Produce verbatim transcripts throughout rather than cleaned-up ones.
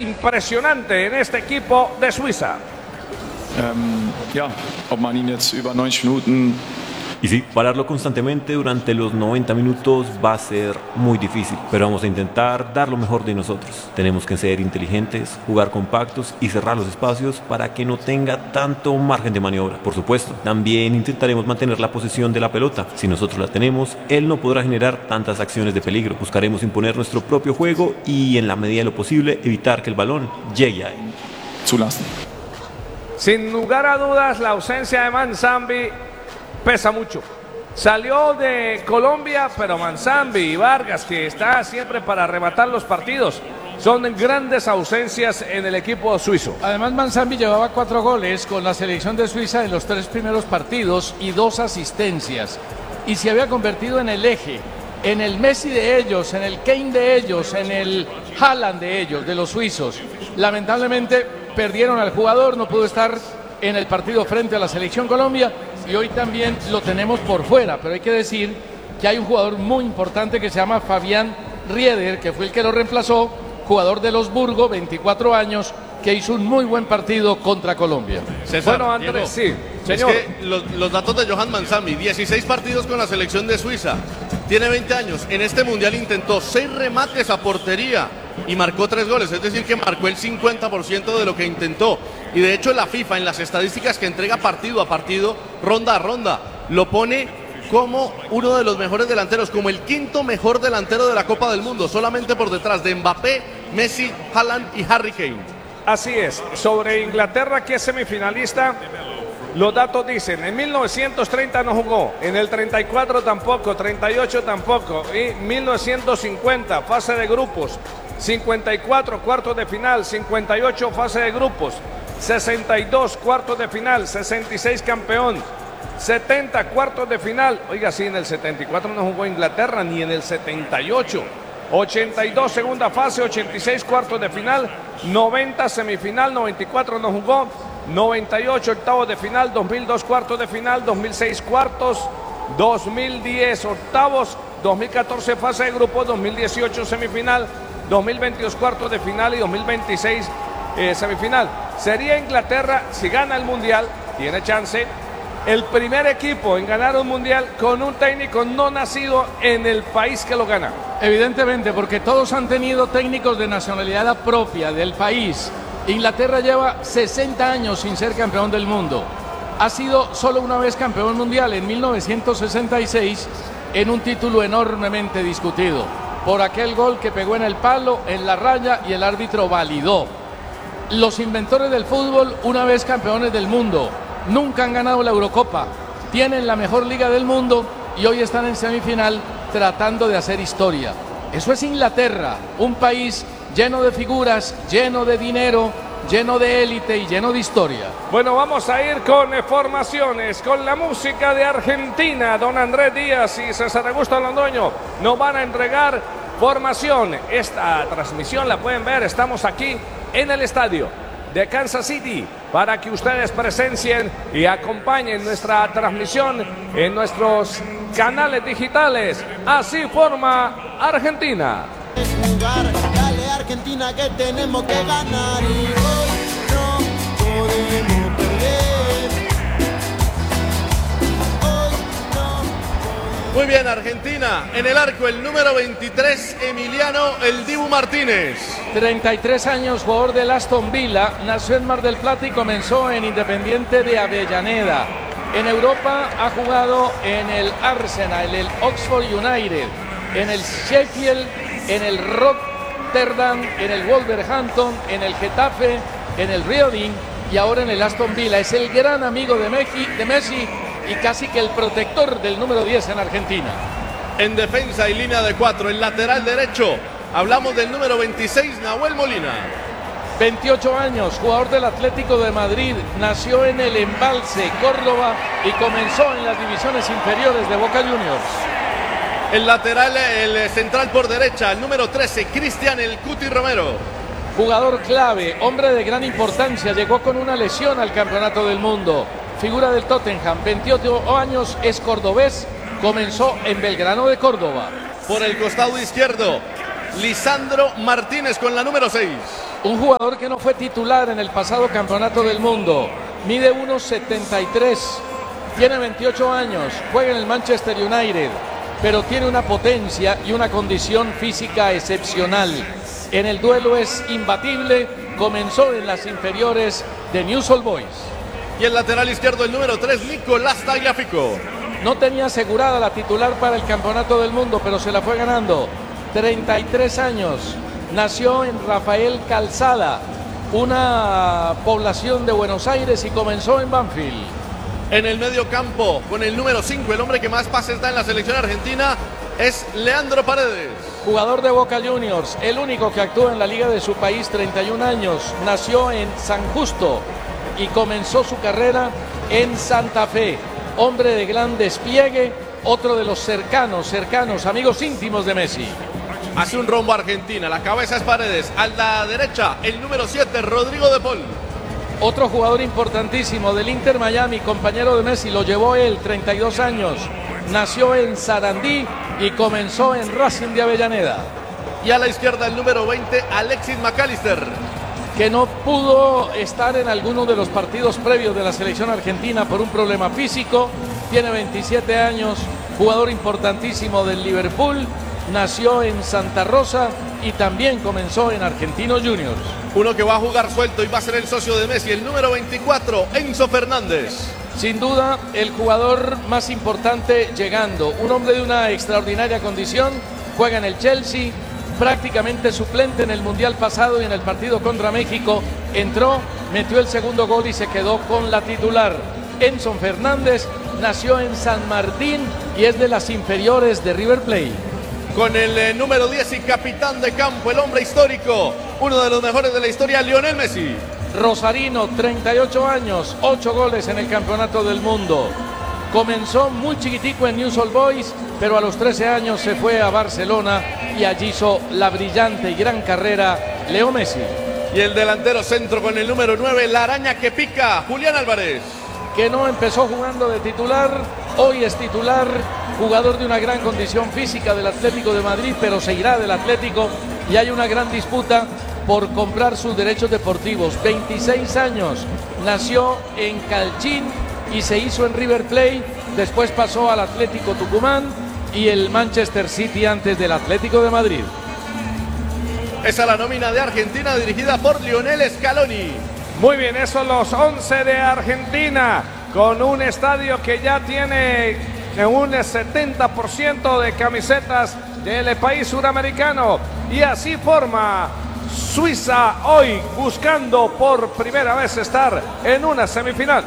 impresionante en este equipo de Suiza. Ähm, ja, ob man ihn jetzt über neunzig Minuten... Y sí, pararlo constantemente durante los noventa minutos va a ser muy difícil, pero vamos a intentar dar lo mejor de nosotros. Tenemos que ser inteligentes, jugar compactos y cerrar los espacios para que no tenga tanto margen de maniobra. Por supuesto, también intentaremos mantener la posesión de la pelota. Si nosotros la tenemos, él no podrá generar tantas acciones de peligro. Buscaremos imponer nuestro propio juego y, en la medida de lo posible, evitar que el balón llegue a él. Zulassen. Sin lugar a dudas, la ausencia de Manzambi pesa mucho. Salió de Colombia, pero Manzambi y Vargas, que está siempre para arrebatar los partidos, son grandes ausencias en el equipo suizo. Además, Manzambi llevaba cuatro goles con la selección de Suiza en los tres primeros partidos y dos asistencias. Y se había convertido en el eje, en el Messi de ellos, en el Kane de ellos, en el Haaland de ellos, de los suizos. Lamentablemente perdieron al jugador, no pudo estar en el partido frente a la selección Colombia. Y hoy también lo tenemos por fuera, pero hay que decir que hay un jugador muy importante que se llama Fabián Rieder, que fue el que lo reemplazó, jugador de los Burgos, veinticuatro años, que hizo un muy buen partido contra Colombia. César, bueno, Andrés, sí, señor. Es que los, los datos de Johan Manzambi, dieciséis partidos con la selección de Suiza, tiene veinte años, en este mundial intentó seis remates a portería y marcó tres goles, es decir que marcó el cincuenta por ciento de lo que intentó. Y de hecho la FIFA, en las estadísticas que entrega partido a partido, ronda a ronda, lo pone como uno de los mejores delanteros, como el quinto mejor delantero de la Copa del Mundo, solamente por detrás de Mbappé, Messi, Haaland y Harry Kane. Así es. Sobre Inglaterra, que es semifinalista, los datos dicen, en mil novecientos treinta no jugó, en el treinta y cuatro tampoco, treinta y ocho tampoco, y mil novecientos cincuenta, fase de grupos, cincuenta y cuatro, cuartos de final, cincuenta y ocho, fase de grupos, sesenta y dos, cuartos de final, sesenta y seis, campeón, setenta, cuartos de final. Oiga, sí, en el setenta y cuatro no jugó Inglaterra, ni en el setenta y ocho. ochenta y dos, segunda fase, ochenta y seis, cuartos de final, noventa, semifinal, noventa y cuatro no jugó, noventa y ocho, octavos de final, dos mil dos, cuartos de final, dos mil seis, cuartos, dos mil diez, octavos, dos mil catorce, fase de grupos, dos mil dieciocho, semifinal, dos mil veintidós, cuartos de final y dos mil veintiséis, eh, semifinal. Sería Inglaterra, si gana el Mundial, tiene chance, el primer equipo en ganar un Mundial con un técnico no nacido en el país que lo gana. Evidentemente, porque todos han tenido técnicos de nacionalidad propia del país. Inglaterra lleva sesenta años sin ser campeón del mundo. Ha sido solo una vez campeón mundial en mil novecientos sesenta y seis en un título enormemente discutido por aquel gol que pegó en el palo, en la raya, y el árbitro validó. Los inventores del fútbol, una vez campeones del mundo, nunca han ganado la Eurocopa, tienen la mejor liga del mundo y hoy están en semifinal tratando de hacer historia. Eso es Inglaterra, un país lleno de figuras, lleno de dinero, lleno de élite y lleno de historia. Bueno, vamos a ir con eh, formaciones, con la música de Argentina. Don Andrés Díaz y César Augusto Londoño nos van a entregar formación. Esta transmisión la pueden ver, estamos aquí en el estadio de Kansas City para que ustedes presencien y acompañen nuestra transmisión en nuestros canales digitales. Así forma Argentina. Jugar, dale Argentina que tenemos que ganar y hoy no podemos perder. Hoy no podemos... Muy bien, Argentina, en el arco el número veintitrés, Emiliano El Dibu Martínez. treinta y tres años, jugador del Aston Villa, nació en Mar del Plata y comenzó en Independiente de Avellaneda. En Europa ha jugado en el Arsenal, el Oxford United, en el Sheffield, en el Rotterdam, en el Wolverhampton, en el Getafe, en el Reading y ahora en el Aston Villa. Es el gran amigo de Messi, de Messi y casi que el protector del número diez en Argentina. En defensa y línea de cuatro, el lateral derecho, hablamos del número veintiséis, Nahuel Molina. veintiocho años, jugador del Atlético de Madrid, nació en el Embalse, Córdoba y comenzó en las divisiones inferiores de Boca Juniors. El lateral, el central por derecha, el número trece, Cristian El Cuti Romero. Jugador clave, hombre de gran importancia, llegó con una lesión al Campeonato del Mundo. Figura del Tottenham, veintiocho años, es cordobés, comenzó en Belgrano de Córdoba. Por el costado izquierdo, Lisandro Martínez con la número seis. Un jugador que no fue titular en el pasado campeonato del mundo. Mide uno setenta y tres. Tiene veintiocho años. Juega en el Manchester United. Pero tiene una potencia y una condición física excepcional. En el duelo es imbatible. Comenzó en las inferiores de Newell's Old Boys. Y el lateral izquierdo, el número tres, Nicolás Tagliafico. No tenía asegurada la titular para el campeonato del mundo, pero se la fue ganando. treinta y tres años. Nació en Rafael Calzada, una población de Buenos Aires, y comenzó en Banfield. En el medio campo, con el número cinco, el hombre que más pases da en la selección argentina es Leandro Paredes. Jugador de Boca Juniors, el único que actúa en la liga de su país, treinta y un años. Nació en San Justo y comenzó su carrera en Santa Fe. Hombre de gran despliegue, otro de los cercanos, cercanos, amigos íntimos de Messi. Hace un rombo a Argentina, la cabeza es Paredes. A la derecha, el número siete, Rodrigo de Paul. Otro jugador importantísimo del Inter Miami, compañero de Messi, lo llevó él, treinta y dos años. Nació en Sarandí y comenzó en Racing de Avellaneda. Y a la izquierda, el número veinte, Alexis McAllister, que no pudo estar en alguno de los partidos previos de la selección argentina por un problema físico. Tiene veintisiete años, jugador importantísimo del Liverpool. Nació en Santa Rosa y también comenzó en Argentinos Juniors. Uno que va a jugar suelto y va a ser el socio de Messi, el número veinticuatro, Enzo Fernández. Sin duda, el jugador más importante llegando. Un hombre de una extraordinaria condición, juega en el Chelsea, prácticamente suplente en el Mundial pasado y en el partido contra México. Entró, metió el segundo gol y se quedó con la titular. Enzo Fernández nació en San Martín y es de las inferiores de River Plate. Con el eh, número diez y capitán de campo, el hombre histórico, uno de los mejores de la historia, Lionel Messi. Rosarino, treinta y ocho años, ocho goles en el campeonato del mundo. Comenzó muy chiquitico en Newell's Old Boys, pero a los trece años se fue a Barcelona y allí hizo la brillante y gran carrera Leo Messi. Y el delantero centro con el número nueve, la araña que pica, Julián Álvarez. Que no empezó jugando de titular, hoy es titular, jugador de una gran condición física del Atlético de Madrid, pero se irá del Atlético y hay una gran disputa por comprar sus derechos deportivos. veintiséis años, nació en Calchín y se hizo en River Plate, después pasó al Atlético Tucumán y el Manchester City antes del Atlético de Madrid. Esa es la nómina de Argentina dirigida por Lionel Scaloni. Muy bien, esos son los once de Argentina, con un estadio que ya tiene un setenta por ciento de camisetas del país suramericano. Y así forma Suiza hoy, buscando por primera vez estar en una semifinal.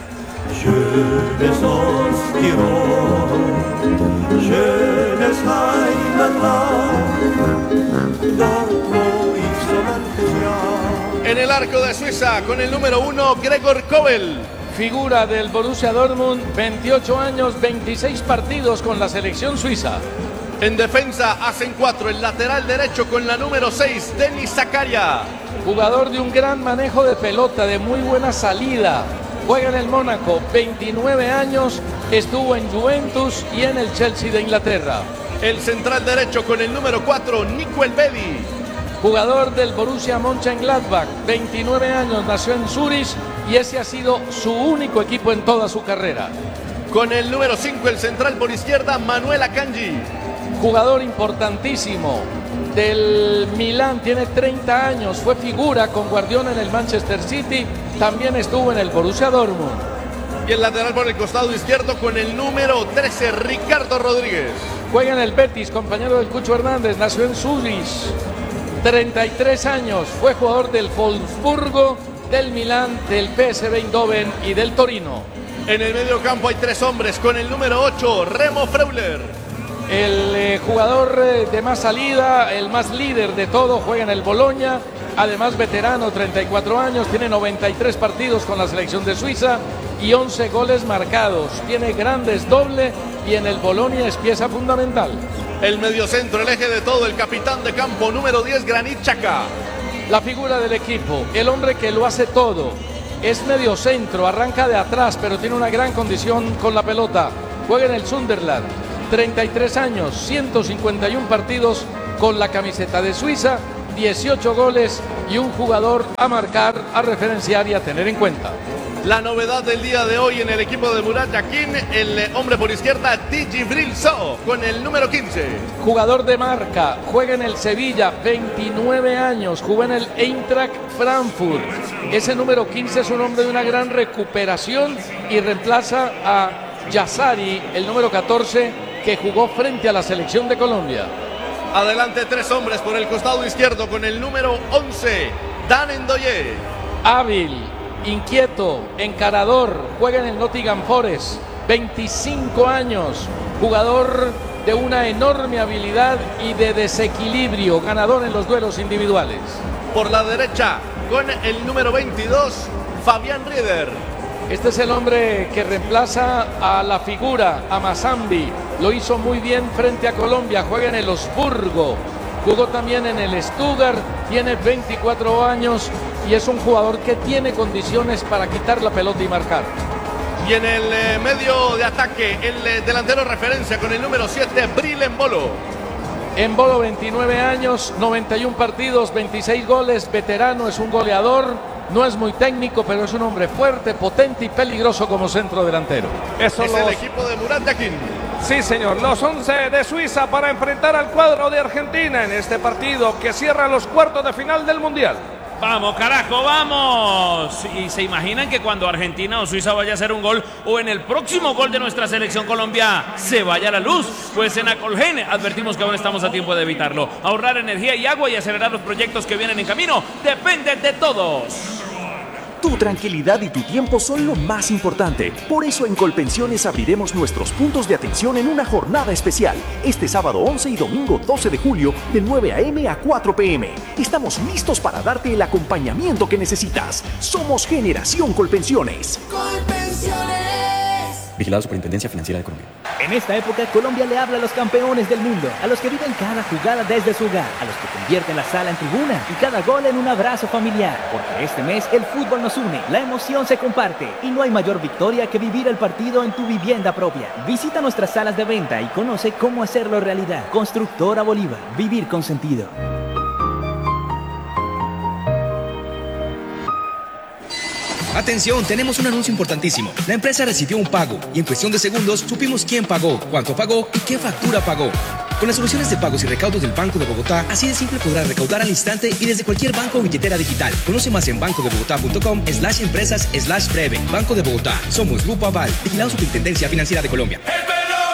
En el arco de Suiza, con el número uno, Gregor Kobel. Figura del Borussia Dortmund, veintiocho años, veintiséis partidos con la selección suiza. En defensa hacen cuatro, el lateral derecho con la número seis, Denis Zakaria. Jugador de un gran manejo de pelota, de muy buena salida. Juega en el Mónaco, veintinueve años, estuvo en Juventus y en el Chelsea de Inglaterra. El central derecho con el número cuatro, Nico Elvedi. Jugador del Borussia Mönchengladbach, veintinueve años, nació en Zurich y ese ha sido su único equipo en toda su carrera. Con el número cinco, el central por izquierda, Manuel Akanji. Jugador importantísimo del Milán, tiene treinta años, fue figura con Guardiola en el Manchester City, también estuvo en el Borussia Dortmund. Y el lateral por el costado izquierdo con el número trece, Ricardo Rodríguez. Juega en el Betis, compañero del Cucho Hernández, nació en Zurich, treinta y tres años, fue jugador del Wolfsburgo, del Milán, del P S V Eindhoven y del Torino. En el medio campo hay tres hombres, con el número ocho, Remo Freuler. El eh, jugador eh, de más salida, el más líder de todo, juega en el Bologna, además veterano, treinta y cuatro años, tiene noventa y tres partidos con la selección de Suiza y once goles marcados, tiene grandes doble y en el Bologna es pieza fundamental. El mediocentro, el eje de todo, el capitán de campo, número diez, Granit Xhaka. La figura del equipo, el hombre que lo hace todo, es mediocentro, arranca de atrás, pero tiene una gran condición con la pelota, juega en el Sunderland. treinta y tres años, ciento cincuenta y uno partidos con la camiseta de Suiza dieciocho goles y un jugador a marcar, a referenciar y a tener en cuenta. La novedad del día de hoy en el equipo de Murat Yakin, el hombre por izquierda, Djibril Sow, con el número quince. Jugador de marca, juega en el Sevilla, veintinueve años, jugó en el Eintracht Frankfurt. Ese número quince es un hombre de una gran recuperación y reemplaza a Yassari, el número catorce, que jugó frente a la selección de Colombia. Adelante tres hombres por el costado izquierdo con el número once, Dan Ndoye. Hábil, inquieto, encarador, juega en el Nottingham Forest, veinticinco años, jugador de una enorme habilidad y de desequilibrio, ganador en los duelos individuales. Por la derecha, con el número veintidós, Fabián Rieder. Este es el hombre que reemplaza a la figura, a Mazambi. Lo hizo muy bien frente a Colombia, juega en el Osburgo. Jugó también en el Stuttgart, tiene veinticuatro años y es un jugador que tiene condiciones para quitar la pelota y marcar. Y en el eh, medio de ataque, el eh, delantero referencia con el número siete, Bril Embolo. Embolo, veintinueve años, noventa y un partidos, veintiséis goles, veterano, es un goleador. No es muy técnico, pero es un hombre fuerte, potente y peligroso como centro delantero. Eso es los... el equipo de Murat Yakin. Sí, señor, los once de Suiza para enfrentar al cuadro de Argentina en este partido que cierra los cuartos de final del Mundial. Vamos, carajo, vamos. Y se imaginan que cuando Argentina o Suiza vaya a hacer un gol o en el próximo gol de nuestra selección Colombia se vaya a la luz. Pues en Acolgen advertimos que aún estamos a tiempo de evitarlo. Ahorrar energía y agua y acelerar los proyectos que vienen en camino depende de todos. Tu tranquilidad y tu tiempo son lo más importante. Por eso en Colpensiones abriremos nuestros puntos de atención en una jornada especial. Este sábado once y domingo doce de julio de nueve a eme a cuatro pe eme. Estamos listos para darte el acompañamiento que necesitas. Somos Generación Colpensiones. Colpensiones. Vigilado Superintendencia Financiera de Colombia. En esta época, Colombia le habla a los campeones del mundo, a los que viven cada jugada desde su hogar, a los que convierten la sala en tribuna y cada gol en un abrazo familiar. Porque este mes el fútbol nos une, la emoción se comparte y no hay mayor victoria que vivir el partido en tu vivienda propia. Visita nuestras salas de venta y conoce cómo hacerlo realidad. Constructora Bolívar, vivir con sentido. Atención, tenemos un anuncio importantísimo. La empresa recibió un pago y en cuestión de segundos supimos quién pagó, cuánto pagó y qué factura pagó. Con las soluciones de pagos y recaudos del Banco de Bogotá, así de simple podrás recaudar al instante y desde cualquier banco o billetera digital. Conoce más en bancodebogotá.com slash empresas slash breve. Banco de Bogotá. Somos Grupo Aval. Vigilado Superintendencia Financiera de Colombia.